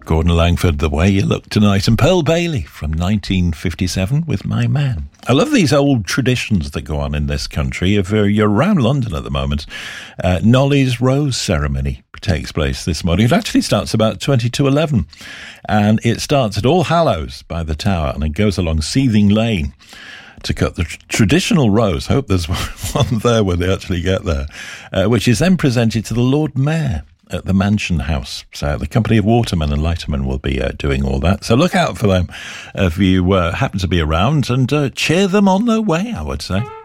Gordon Langford, The Way You Look Tonight, and Pearl Bailey from 1957 with My Man. I love these old traditions that go on in this country. If you're around London at the moment, Nolly's Rose Ceremony takes place this morning. It actually starts about 20 to 11, and it starts at All Hallows by the Tower, and it goes along Seething Lane to cut the traditional rose. I hope there's one there when they actually get there, which is then presented to the Lord Mayor at the Mansion House. So the company of Waterman and Lighterman will be doing all that. So look out for them if you happen to be around, and cheer them on their way, I would say.